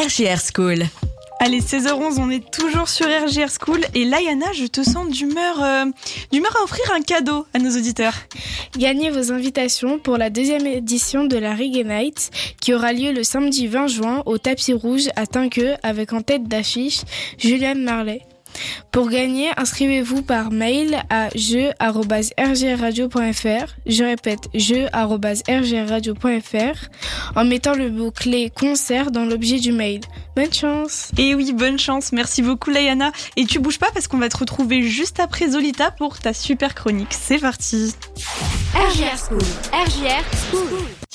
RJR School. Allez, 16h11, on est toujours sur RJR School. Et là, Yana, je te sens d'humeur à offrir un cadeau à nos auditeurs. Gagnez vos invitations pour la deuxième édition de la Reggae Night qui aura lieu le samedi 20 juin au Tapis Rouge à Tinqueux avec en tête d'affiche Juliane Marley. Pour gagner, inscrivez-vous par mail à jeu@rgrradio.fr. Je répète, jeu@rgrradio.fr en mettant le mot-clé concert dans l'objet du mail. Bonne chance! Et oui, bonne chance. Merci beaucoup, Layana. Et tu bouges pas parce qu'on va te retrouver juste après Zolita pour ta super chronique. C'est parti! RJR School. RJR School.